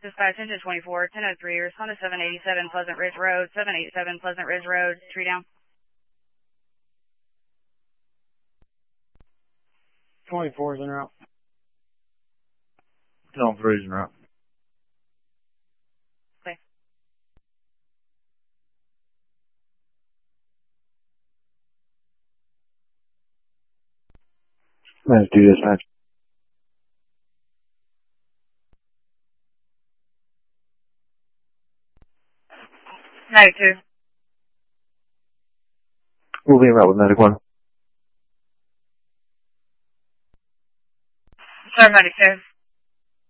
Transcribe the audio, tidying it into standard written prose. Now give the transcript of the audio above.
Dispatch engine 24, 1003, respond to 787 Pleasant Ridge Road, 787 Pleasant Ridge Road, tree down. 24 is en route. 10-3 is en route. Okay. Let's do dispatch. 92. We'll be en route with medic 1. Sir, 92.